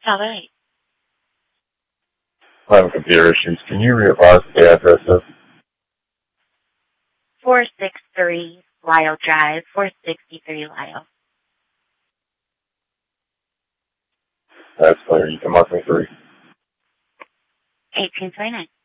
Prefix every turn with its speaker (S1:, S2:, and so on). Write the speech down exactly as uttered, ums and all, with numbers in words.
S1: All right.
S2: I'm having computer issues. Can you revise the address of?
S1: four sixty-three Lyle Drive, four sixty-three Lyle.
S2: That's clear. You can mark me three.
S1: eighteen twenty-nine.